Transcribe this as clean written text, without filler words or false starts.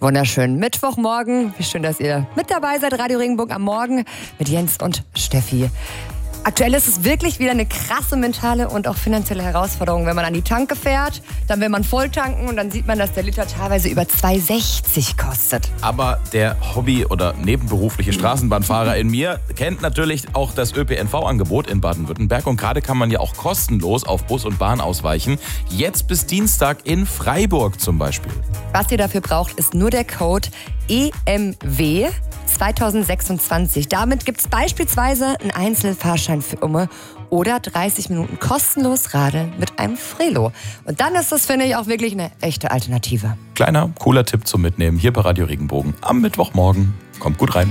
Wunderschönen Mittwochmorgen. Wie schön, dass ihr mit dabei seid. Radio Regenbogen am Morgen mit Jens und Steffi. Aktuell ist es wirklich wieder eine krasse mentale und auch finanzielle Herausforderung, wenn man an die Tanke fährt. Dann will man voll tanken und dann sieht man, dass der Liter teilweise über 2,60 kostet. Aber der Hobby- oder nebenberufliche Straßenbahnfahrer in mir kennt natürlich auch das ÖPNV-Angebot in Baden-Württemberg. Und gerade kann man ja auch kostenlos auf Bus und Bahn ausweichen. Jetzt bis Dienstag in Freiburg zum Beispiel. Was ihr dafür braucht, ist nur der Code EMW 2026. Damit gibt es beispielsweise einen Einzelfahrschein für Umme oder 30 Minuten kostenlos Radeln mit einem Frelo. Und dann ist das, finde ich, auch wirklich eine echte Alternative. Kleiner, cooler Tipp zum Mitnehmen hier bei Radio Regenbogen am Mittwochmorgen. Kommt gut rein.